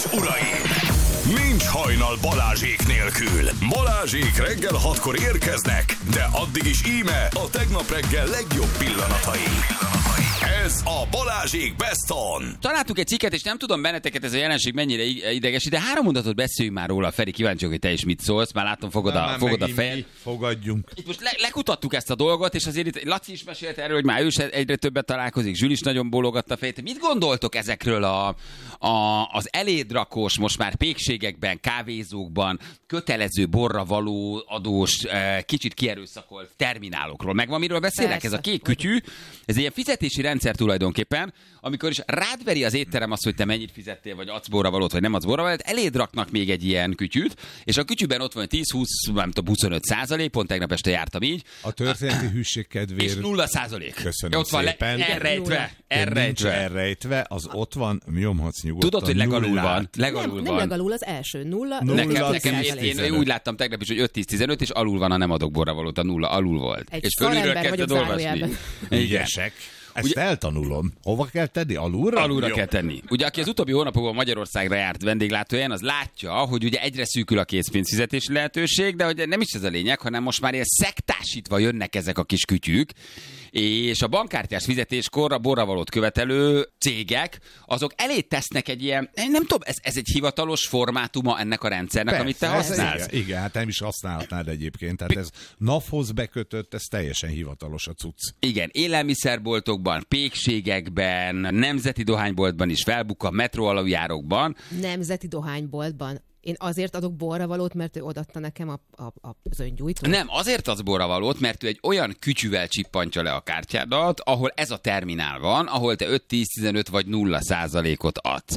és uraim! Nincs hajnal Balázsék nélkül. Balázsék reggel 6-kor érkeznek, de addig is íme a tegnap reggel legjobb pillanatai. Ez a Balázsék Best On. Találtuk egy cikket, és nem tudom benneteket ez a jelenség mennyire idegesít, de 3 mondatot beszéljünk már róla. Feri, kíváncsi, hogy te is mit szólsz. Már látom, fogod a fejed. Fogadjunk. Itt most lekutattuk ezt a dolgot, és azért itt Laci is mesélt erről, hogy már ő is egyre többet találkozik, Zsül is nagyon bólogatta a fejét. Mit gondoltok ezekről az elédrakós, most már pékségekben, kávézókban kötelező borra való adós, kicsit kierőszakolt terminálokról? Megvan, miről beszélek? Persze. Ez a kék kütyű, ez egy ilyen fizetési rendszer tulajdonképpen, amikor is rád veri az étterem azt, hogy te mennyit fizettél, vagy adsz borra valót, vagy nem adsz borra valót, eléd raknak még egy ilyen kütyűt, és a kütyűben ott van 10-20, nem tudom, 25%, pont tegnap este jártam így. A történeti hűség kedvéért. És 0%. Köszönöm ott van szépen. Elrejtve, az ott van, nyomhatsz nyugodtan. Tudod, hogy legalul van. Nem legalul, az első 0. Nekem én úgy láttam tegnap is, hogy 5-10-15, és alul van, ha nem adok borra valót, a 0 alul volt. Egy és fölülről kezdted olvasni. Ügyesek. Ezt eltanulom. Hova kell tenni? Alulra? Alulra kell tenni. Ugye, aki az utóbbi hónapokban Magyarországra járt vendéglátóhelyen, az látja, hogy ugye egyre szűkül a készpénzfizetési lehetőség, de hogy nem is ez a lényeg, hanem most már ilyen szektásítva jönnek ezek a kis kütyük, és a bankkártyás fizetéskor a borravalót követelő cégek, azok elé tesznek egy ilyen, nem tudom, ez egy hivatalos formátuma ennek a rendszernek, persze, amit te használsz. Igen, hát nem is használhatnád egyébként. Tehát ez NAV-hoz bekötött, ez teljesen hivatalos a cucc. Igen, élelmiszerboltokban, pékségekben, nemzeti dohányboltban is felbukkan, metró aluljárókban. Nemzeti dohányboltban. Én azért adok borravalót, mert ő odaadta nekem az öngyújtót? Nem, azért adsz borravalót, mert ő egy olyan kütyűvel csippantja le a kártyádat, ahol ez a terminál van, ahol te 5-10-15 vagy 0%-ot adsz.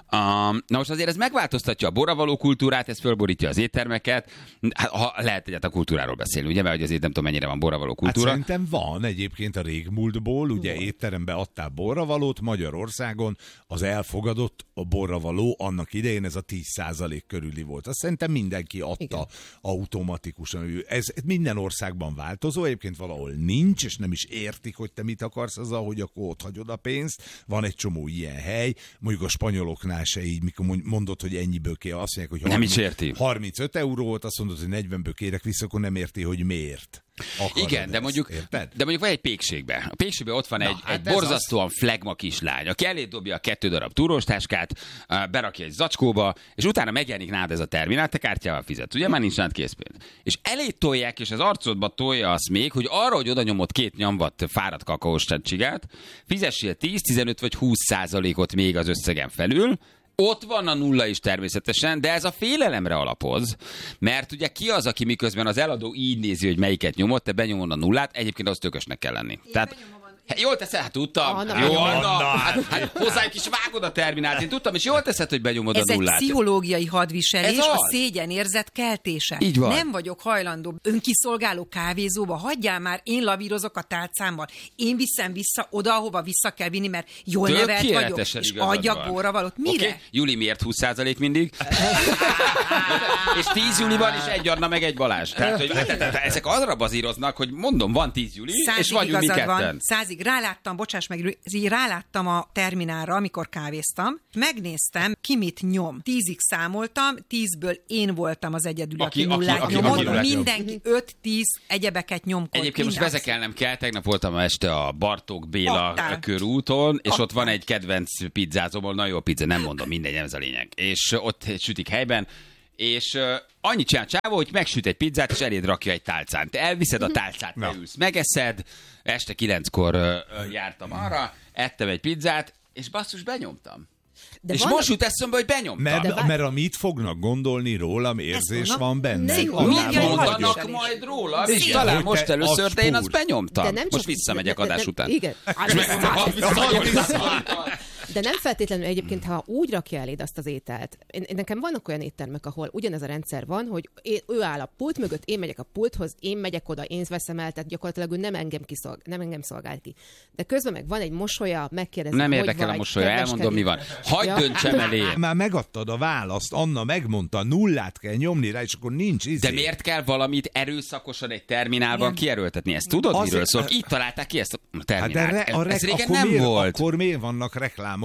Na most azért ez megváltoztatja a borravaló kultúrát, ez fölborítja az éttermeket. Hát, ha lehet egyet a kultúráról beszélni, ugye, mert hogy azért nem tudom, mennyire van borravaló kultúra. Hát szerintem van egyébként a régmúltból, ugye étterembe adtál borravalót, Magyarországon az elfogadott a borravaló annak idején ez a 10% körüli volt. Azt szerintem mindenki adta. Igen. Automatikusan. Ez minden országban változó, egyébként valahol nincs, és nem is értik, hogy te mit akarsz azzal, hogy akkor ott hagyod a pénzt. Van egy csomó ilyen hely, mondjuk a spanyoloknál se így, mikor mondod, hogy ennyiből kell, azt mondják, hogy nem is érti. 35 eurót, azt mondod, hogy 40-ből kérek vissza, akkor nem érti, hogy miért. Igen, de mondjuk van egy pékségben. A pékségben ott van egy borzasztóan flegma kislány, aki elé dobja a 2 darab túróstáskát, berakja egy zacskóba, és utána megjelenik nálad ez a terminál, te kártyával fizet. Ugye már nincs nálad készpénz. És elé tolják, és az arcodba tolja azt még, hogy arra, hogy oda nyomod 2 nyomvat fáradt kakaós csigát, fizessél 10-15 vagy 20%-ot még az összegen felül. Ott van a 0 is természetesen, de ez a félelemre alapoz, mert ugye ki az, aki miközben az eladó így nézi, hogy melyiket nyomod, te benyomod a 0-át, egyébként az tökösnek kell lenni. Jól teszed, hát tudtam. Jó, Anna. Hát hozzájuk is vágod a terminált. Én tudtam, és jól teszed, hogy benyomod a 0-át. Ez egy pszichológiai hadviselés, a szégyenérzet keltése. Így van. Nem vagyok hajlandó önkiszolgáló kávézóba, hagyjál már, én lavírozok a tálcámmal. Én viszem vissza oda, ahova vissza kell vinni, mert jól nevelt vagyok, és adjak borravalót. Mire? Okay. Júli miért 20% mindig? És 10 Júliban is egy Anna meg egy Balázs. Tehát, hogy ezek arra bazíroznak, hogy mondom, van 10 Júli, és vagyunk mi ketten. Ráláttam a terminálra, amikor kávéztam, megnéztem, ki mit nyom. 10-ig számoltam, 10-ből én voltam az egyedül, aki 0-át nyomott. Mindenki 5-10 egyebeket nyomkod. Egyébként most vezekelnem kell, tegnap voltam este a Bartók Béla körúton, és ott van egy kedvenc pizzázóból, nagyon jó pizza, nem mondom, mindegy, ez a lényeg. És ott sütik helyben, és annyit csinál csávó, hogy megsüt egy pizzát, és eléd rakja egy tálcán. Te elviszed a tálcát, leülsz, megeszed, este 9-kor jártam arra, ettem egy pizzát, és basszus, benyomtam. De és most jut eszembe, hogy benyomtam. Mert amit fognak gondolni rólam, érzés van benne. Mit mondanak majd róla? És talán most először, de én azt benyomtam. Most visszamegyek adás után. Igen. De nem feltétlenül egyébként, ha úgy rakja eléd azt az ételt. Nekem vannak olyan éttermek, ahol ugyanez a rendszer van, hogy ő áll a pult mögött, én megyek a pulthoz, én megyek oda, én veszem el, tehát gyakorlatilag ő nem engem szolgál ki. De közben meg van egy mosolya, megkérdezi, nem érdekel a mosolya, elmondom, mi van. Hagyd döntsem elé. Már megadtad a választ, Anna megmondta, 0-át kell nyomni rá, és akkor nincs De miért kell valamit erőszakosan egy terminálban kierőltetni? Ezt tudod, miről szól? Így találták ki ezt a terminált. Ez régen nem volt. Akkor miért vannak reklámok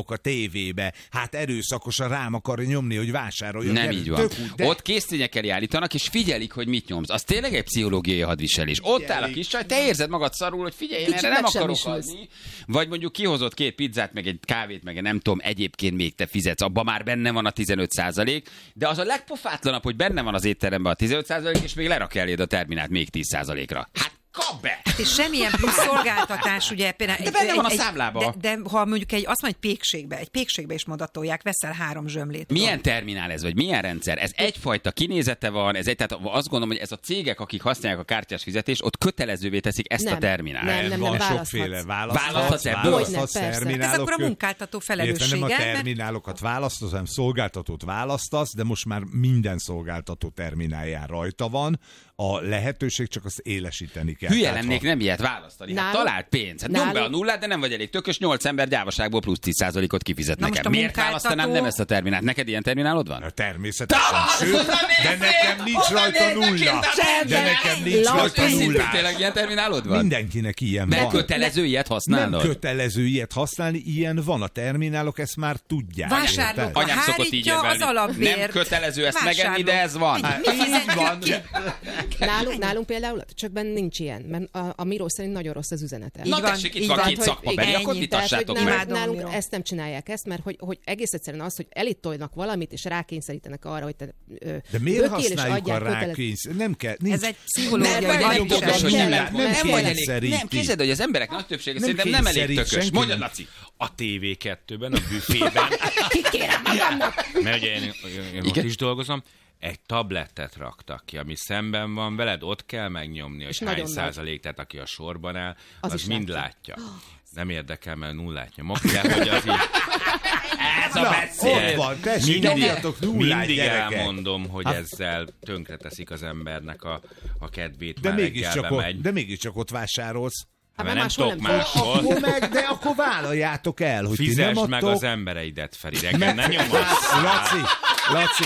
reklámok a tévébe, hát erőszakosan rám akarja nyomni, hogy vásároljon. Nem így van. Ott késztények elé állítanak, és figyelik, hogy mit nyomsz. Az tényleg egy pszichológiai hadviselés. Ott áll a kis csaj, te érzed magad szarul, hogy figyelj, én erre nem akarok adni. Vagy mondjuk kihozott 2 pizzát, meg egy kávét, meg nem tudom, egyébként még te fizetsz, abban már benne van a 15%, de az a legpofátlanabb, hogy benne van az étteremben a 15%, és még lerak eléd a terminált még 10%-ra. Hát kap be! Hát és semmilyen plusz szolgáltatás, ugye például... De benne van a számlába. De ha mondjuk azt mondja, egy pékségbe is modatolják, veszel 3 zsömlét. Milyen terminál ez, vagy milyen rendszer? Ez egyfajta kinézete van, tehát azt gondolom, hogy ez a cégek, akik használják a kártyás fizetést, ott kötelezővé teszik ezt a terminált. Nem, van sokféle választhatsz Ez akkor a munkáltató felelőssége. Nem a terminálokat választasz, hanem szolgáltatót választasz, de most már minden szolgáltató terminálján rajta van. A lehetőség csak azt élesíteni kell. Hülye lennék nem ilyet választani. Hát talált pénz. Hát nyomd be a nullát, de nem vagy elég tökös, 8 ember gyávaságból plusz 10%-ot kifizet nekem. Miért választanám nem ezt a terminált? Neked ilyen terminálod van? Természetesen. Sőt, de nekem nincs rajta nulla. De nekem nincs rajta nulla. Tényleg ilyen terminálod van? Mindenkinek ilyen van. Nem kötelező ilyet használnod? Nem kötelező ilyet használni, ilyen van. A terminálok ezt már tudják. Vásárlók, Anyám szokott így érvelni. Nem kötelező ezt megenni, de ez van. Így van. Nálunk például csak benne nincs ilyen, mert a Miró szerint nagyon rossz az üzenete. Na tessék, itt van 2 szakmabeli, akkor vitassátok meg. Nálunk ezt nem csinálják mert hogy egész egyszerűen az, hogy elitolnak valamit, és rákényszerítenek arra, hogy te de miért használjuk a rákényszer? Nem kell. Ez egy pszichológiai Nem, képzeld, hogy az emberek nagy többsége szerintem nem elég tökös. Mondjad, Laci. A TV2-ben, a büfében. Kikérem magamnak! Mert ugye én ott is dolgozom. Egy tablettet raktak ki, ami szemben van veled, ott kell megnyomni, hogy hány százalék, tehát aki a sorban áll, az mind látja. Nem érdekel, mert nullát nyomok, de hogy az így... Ez a beszél! Ott van, tessék, nyomjatok nullát, mindig gyerekek. Elmondom, hogy ezzel tönkreteszik az embernek a kedvét, de mégiscsak ott vásárolsz. Mert nem tudok máshol. Akkor vállaljátok el, hogy ti nem Fizesd meg adtok. az embereidet, Feri, reggel ne nyomasz. Laci,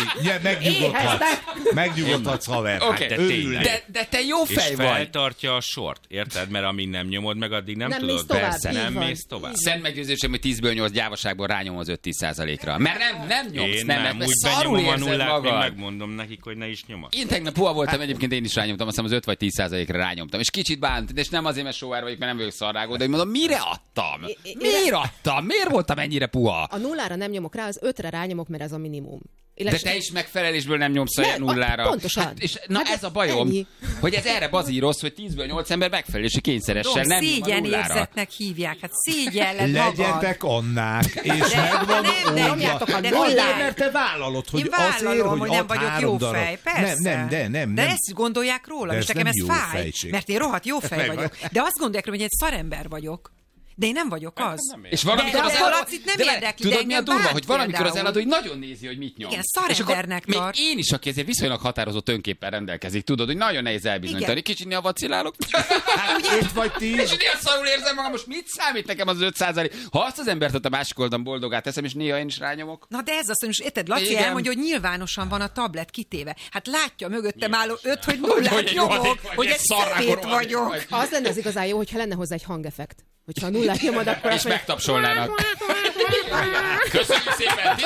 megnyugodhatsz, haver. Okay. De te jó fej és vagy. feltartja a sort, érted? Mert amíg nem nyomod meg, addig nem tudod. Mész tovább, persze, nem mész tovább. Szent meggyőzésem, hogy 10-ből 8 gyávaságból rányom az 5-10%-ra. Mert nem nyomsz, Én nem, úgy szarul benyomom a érzed nullát, magad. én megmondom nekik, hogy ne is nyomasz. Én tegnap puha voltam, egyébként én is rányomtam, azt hiszem az 5 vagy 10%-ra rányomtam. És kicsit bánt, és nem azért, mert sóvár vagyok, mert nem vagyok szarrágó, de hogy mondom, mire adtam? Miért adtam? Miért voltam ennyire puha? A nullára nem nyomok rá, az 5-re rányomok, mert ez a minimum. De te is megfelelésből nem nyomsz a nullára. Pontosan. Hát, és ez a bajom, hogy ez erre bazíroz, hogy 10-ből 8 ember megfelelési kényszeressel nem nyom a nullára. Szégyenérzetnek hívják, hát szégyelled magad. Legyetek Annák, és megvan nyomjátok a nullát. Mert te vállalod, hogy én vállalom, hogy nem vagyok jó fej, persze. Nem. De ezt gondolják rólam, és nekem ez fáj, mert én rohadt jó fej vagyok. De azt gondolják, hogy egy szarember vagyok. De én nem vagyok az. És valamikor az eladó nem érdekli. Tudod, mi a durva, hogy valamikor az eladó, hogy nagyon nézi, hogy mit nyom. Igen, szarembernek tart. Még én is, aki ezért viszonylag határozott önképpen rendelkezik, tudod, hogy nagyon nehéz elbizonyítani. Kicsit néha vacilálok. Hát 5 vagy 10. És néha szarul érzem magam, most mit számít nekem az 5%? Ha azt az embert ott a másik oldalon boldogát teszem, és néha én is rányomok. Na de ez azt mondja, érted, Laci elmondja, hogy nyilvánosan van a tablet kitéve. Hát látja mögöttem álló 5, hogy nullát nyomok, hogy egy szemét vagyok. Az lenne az igazán jó, hogyha lenne hozzá egy hangeffekt. Hogyha nullát nyomod, akkor... És megtapsolnának. Köszönjük szépen,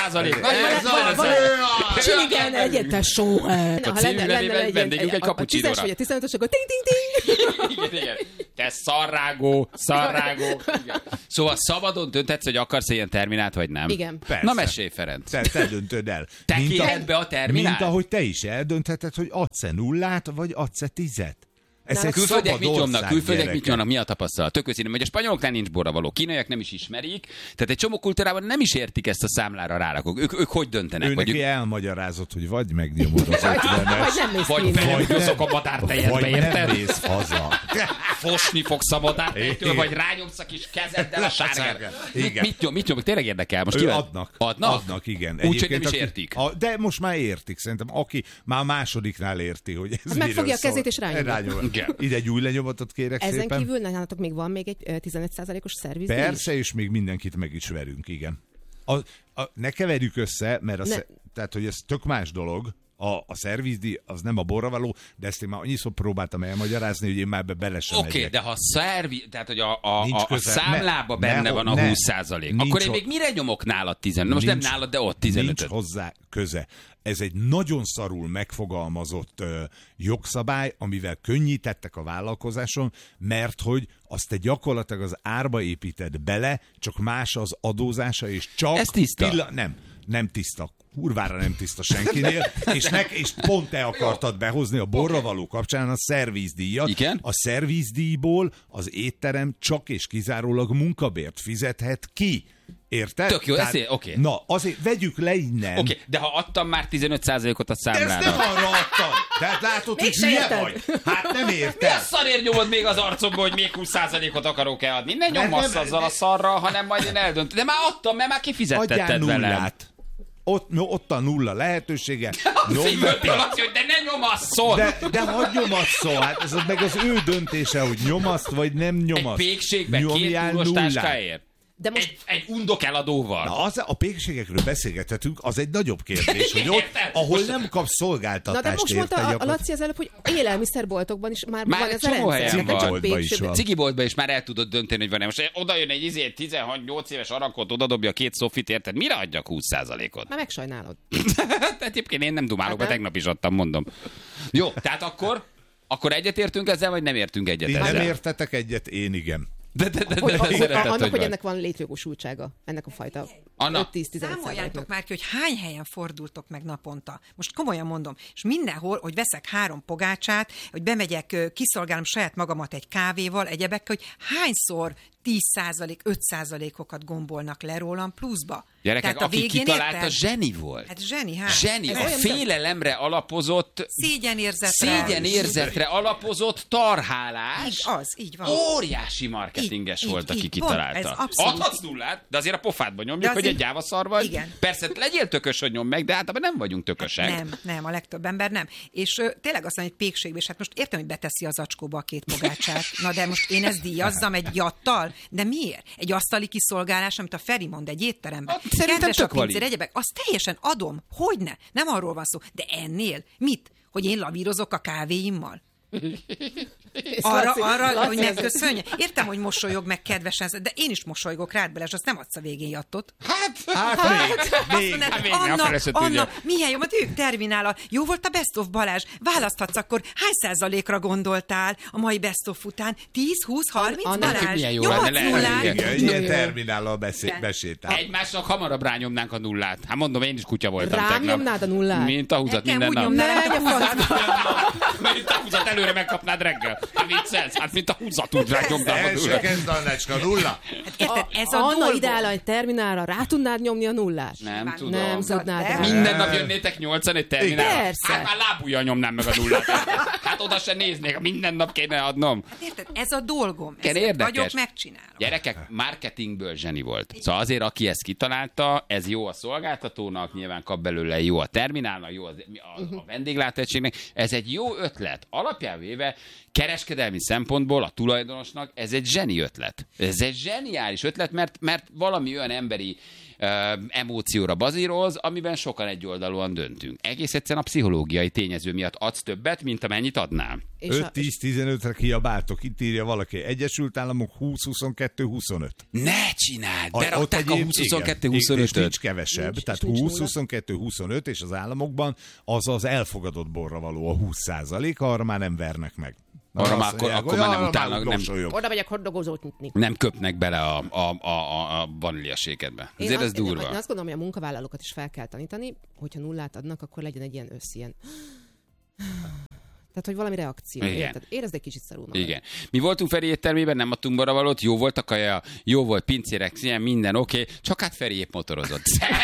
15%. Csingen, egyet só. A című nevében vendégünk egy kapucsinóra. 10-es vagy a 15-ös, akkor ting. Igen. Te szarrágó. Szóval szabadon dönthetsz, hogy akarsz ilyen terminált, vagy nem? Igen. Persze. Na mesélj, Ferenc. Te döntöd el. Te kérhed be a terminált? Mint ahogy te is eldöntheted, hogy adsz-e nullát, vagy adsz-e 10-et. Külföldiek mit nyomnak? Külföldiek mit nyomnak? Mi a tapasztalat? Tök őszintén, hogy a spanyoloknál nincs borravaló, kínaiak nem is ismerik, tehát egy csomó kultúrában nem is értik ezt a számlára rárakok. Ők hogy döntenek? Ő neki elmagyarázott, hogy vagy megnyomod az 50-es, vagy felhúzok a madártejedbe, érted? nem mész haza. Fosni fogsz a madártejedtől, vagy rányomsz a kis kezeddel a sárgát. Mit nyomok? Tényleg érdekel? Most adnak, igen. Úgyhogy nem is értik. De most már értik, szerintem. Aki már másodiknál érti, hogy ez megfogja a kezét és rányomja. Ide egy új lenyomatot kérek ezen szépen. Kívül nálatok még van még egy 15%-os szerviz? Persze, és még mindenkit meg is verünk, igen. Ne keverjük össze, mert tehát, hogy ez tök más dolog, A szervizdíj az nem a borra való, de ezt én már annyiszor próbáltam elmagyarázni, hogy én már be sem megyek. Oké, de ha tehát hogy a számlában benne van a 20%, akkor én még mire nyomok nálad 15? Most nem nálad, de ott 15. Nincs hozzá köze. Ez egy nagyon szarul megfogalmazott jogszabály, amivel könnyítettek a vállalkozáson, mert hogy azt te gyakorlatilag az árba építed bele, csak más az adózása, és csak... Ez tiszta? Nem tiszta. Kurvára nem tiszta senkinél, és pont te akartad behozni a borra való kapcsán a szervizdíjat. Igen? A szervizdíjból az étterem csak és kizárólag munkabért fizethet ki. Érted? Tök jó, oké. Na, azért vegyük le innen. Oké, de ha adtam már 15%-ot a számlára. Ezt nem arra adtam. Tehát látod, hogy hülye vagy. Hát nem érted. Mi a szarért nyomod még az arcomba, hogy még 20%-ot akarok-e adni? Ne nyomasz azzal a szarral, hanem majd én eldöntöm. De már adtam, mert már kifizettetted velem. Ott a nulla lehetősége. De ne nyomasszol! De hadd nyomasszol, hát ez meg az ő döntése, hogy nyomaszt vagy nem nyomaszt. Egy pékségben 2 túros táskáért? De most... egy undok eladóval. Na, a pékségekről beszélgethetünk, az egy nagyobb kérdés, hogy ott, ahol nem kapsz szolgáltatást. Na de most mondta a Laci az előbb, hogy élelmiszerboltokban is már van ez a rendszer. Cigiboltban is már el tudod dönteni, hogy van-e. Most oda jön egy 16-8 éves arakot, odadobja a 2 szofit, érted? Mire adjak 20%-ot? Már megsajnálod. Tehát egyébként én nem dumálok, mert tegnap is adtam, mondom. Jó, tehát akkor egyetértünk ezzel, vagy nem értünk egyet ezzel? Nem értetek egyet, én igen. Annak, hogy ennek van létjogosultsága, ennek a fajta 5-10-15%. Számoljátok már ki, hogy hány helyen fordultok meg naponta. Most komolyan mondom, és mindenhol, hogy veszek 3 pogácsát, hogy bemegyek, kiszolgálom saját magamat egy kávéval, egyebekkel, hogy hányszor 10%, 5%-okat gombolnak le rólam pluszba. Gyerekek, aki kitalálta, zseni volt. Hát zseni, hát. Zseni, a félelemre alapozott... Szégyenérzetre alapozott tarhálás. Így van. Óriási marketinges volt, aki kitalálta. Adhatsz nullát, de azért a pofádba nyomjuk, hogy egy gyávaszar vagy. Igen. Persze, legyél tökös, hogy nyom meg, de általában nem vagyunk tökösek. Nem, a legtöbb ember nem. És tényleg azt mondja, hogy pékségbe, és hát most értem, hogy beteszi az zacskóba a 2 pogácsát. Na de most én ezt díjazzam egy jattal? De miért? Egy asztali kiszolgálás, amit a Feri mond egy étteremben. Kedves a pincér, egyebek, azt teljesen adom. Hogyne? Nem arról van szó. De ennél mit? Hogy én lavírozok a kávéimmal? Arra, hogy megköszönje. Értem, hogy mosolyog meg kedvesen, de én is mosolygok rád bele, és azt nem adsz a végén jattot. Anna, milyen jó, mert ők terminál. Jó volt a Best of Balázs. Választhatsz akkor, hány százalékra gondoltál a mai Best of után? 10, 20, 30 Balázs? Nyomhatsz nullát? Ilyen terminállal besétál. Egymásnak hamarabb rányomnánk a nullát. Hát mondom, én is kutya voltam tegnap. Rám nyomnád a nullát? Mint a húzat minden nap. Mint a húzat előre megkapnád reggel. Hát viccelsz, hát mint a húzat úgy rányomnám a nullát. Első kezdalnácska nulla. Érted, ez a Anna ideál egy terminálra, rá tudnád nyomni a nullát? Nem tudom. Nem tudnád. Minden nap jönnétek 8-an egy terminálra? Persze. Hát már lábujjal nyomnám meg a nullát. Hát oda se néznék, minden nap kéne adnom. Hát érted, ez a dolgom. Érdekes. Vagyok, megcsinálom. Gyerekek, marketingből zseni volt. Szóval azért, aki ezt kitalálta, ez jó a szolgáltatónak, nyilván kap belőle, jó a terminálnak, jó a vendéglátóegységnek. Ez egy jó ötlet. Alapján véve kereskedelmi szempontból a tulajdonosnak ez egy zseni ötlet. Ez egy zseniális ötlet, mert valami olyan emberi emócióra bazíroz, amiben sokan egyoldalúan döntünk. Egész egyszerűen a pszichológiai tényező miatt adsz többet, mint amennyit adnál. 5-10-15-re kiabáltok, itt írja valaki. Egyesült Államok 20-22-25. Ne csináld! Berakták a 20-22-25-öt. És nincs kevesebb, tehát 20-22-25, és az államokban az elfogadott borra való a 20%, arra már nem vernek meg. Arra már akkor már nem utálnak, oda megyek hotdogozót nyitni. Nem köpnek bele a vaníliasékedbe. Ezért ez durva. Én azt gondolom, hogy a munkavállalókat is fel kell tanítani, hogyha nullát adnak, akkor legyen egy ilyen ilyen. Tehát, hogy valami reakció. Érezd egy kicsit szarul magad. Igen. Mi voltunk Feri éttermében, nem adtunk borravalót, jó volt a kaja, jó volt pincérek, minden oké, csak hát Feri épp motorozott.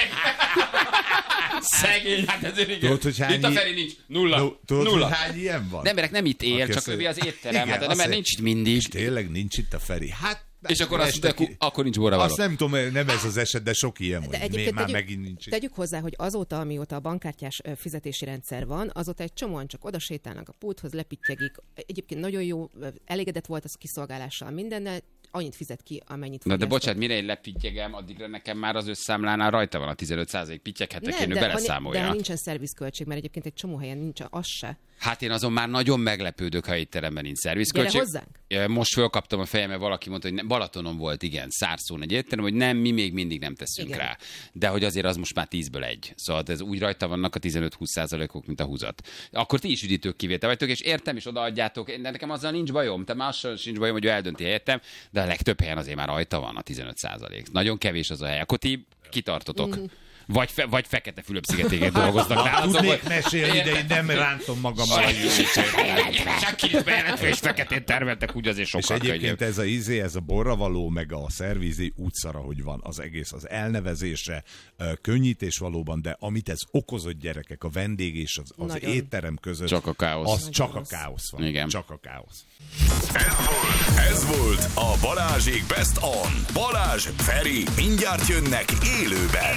Szegény, hát ezért igen. Tudod, hogy itt a Feri nincs. Nulla. Tudod, hogy hány ilyen van? Nem, mert nem itt él, csak ő az étterem. Hát nem, mert nincs itt mindig. És tényleg nincs itt a Feri. Hát és akkor azt mondja, akkor nincs borravaló. Azt nem tudom, nem ez az eset, de sok ilyen van. De egyébként megint nincs. Tegyük hozzá, hogy azóta, amióta a bankkártyás fizetési rendszer van, azóta egy csomóan csak oda sétálnak a pulthoz, lepittyegik. Egyébként nagyon jó, elégedett volt az kiszolgálással mindennel, annyit fizet ki, amennyit Na de bocsánat, mire én lepittyegem, addigra nekem már az összámlánál rajta van a 15% pittyeghetek, én beleszámolja. De nincsen szervizköltség, mert egyébként egy csomó helyen nincs az se. Hát én azon már nagyon meglepődök, ha étteremben nincs szervizköltség. Gyere hozzánk. Most fölkaptam a fejembe, valaki mondta, hogy Balatonon volt, igen, Szárszón egy étterem, hogy nem, mi még mindig nem teszünk rá. De hogy azért az most már 10-ből 1. Szóval ez úgy rajta vannak a 15-20%-ok, mint a húzat. Akkor ti is üdítők kivétel vagytok, és értem, és odaadjátok, de nekem azzal nincs bajom, te mással sincs bajom, hogy ő eldönti helyettem, de a legtöbb helyen azért már rajta van a 15%. Nagyon kevés az a hely. Akkor ti kitartotok. Vagy Fekete Fülöp-szigetéken dolgoznak. Tudnék mesélni, de én nem rántom magammal a Csak kis bejelentve és feketén termeltek, úgy azért sokkal könnyebb. És egyébként ez a borravaló, meg a szervízi úgy szara, hogy van az egész, az elnevezése, könnyítés valóban, de amit ez okozott gyerekek, a vendég és az étterem között, csak a káosz. Az csak a káosz van. Igen. Csak a káosz. Ez volt a Balázsék Best On. Balázs, Feri, mindjárt jönnek élőben.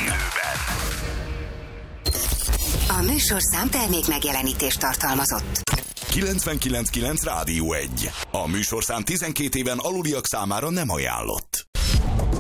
A műsorszám termék megjelenítést tartalmazott. 99.9 Rádió 1. A műsorszám 12 éven aluliak számára nem ajánlott.